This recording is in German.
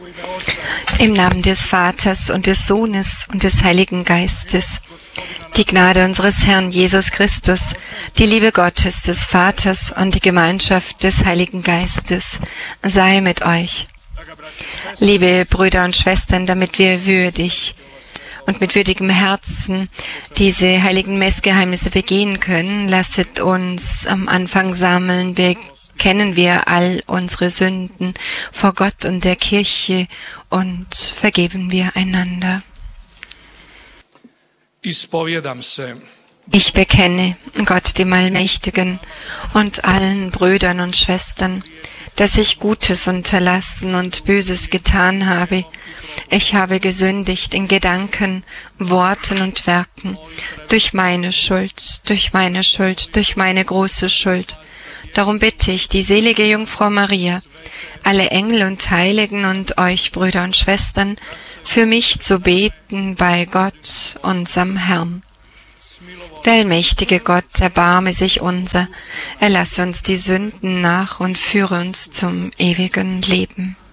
Im Namen des Vaters und des Sohnes und des Heiligen Geistes. Die Gnade unseres Herrn Jesus Christus, die Liebe Gottes des Vaters und die Gemeinschaft des Heiligen Geistes sei mit euch. Liebe Brüder und Schwestern, damit wir würdig und mit würdigem Herzen diese heiligen Messgeheimnisse begehen können, lasset uns am Anfang sammeln. Bekennen wir all unsere Sünden vor Gott und der Kirche und vergeben wir einander. Ich bekenne Gott dem Allmächtigen und allen Brüdern und Schwestern, dass ich Gutes unterlassen und Böses getan habe. Ich habe gesündigt in Gedanken, Worten und Werken, durch meine Schuld, durch meine große Schuld. Darum bitte ich die selige Jungfrau Maria, alle Engel und Heiligen und euch, Brüder und Schwestern, für mich zu beten bei Gott, unserem Herrn. Der allmächtige Gott, erbarme sich unser, erlasse uns die Sünden nach und führe uns zum ewigen Leben.